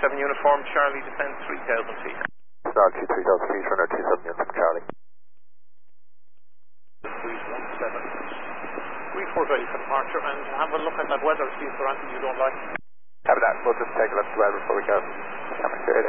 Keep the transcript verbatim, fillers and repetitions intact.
seven uniform, Charlie descend three thousand feet. Charlie three thousand feet, runner two seven uniform, Charlie. Squeeze one seven. three four ready for departure, and have a look at that weather, see if there's anything you don't like. Have that, we'll just take a look at the weather before we go. Coming straight.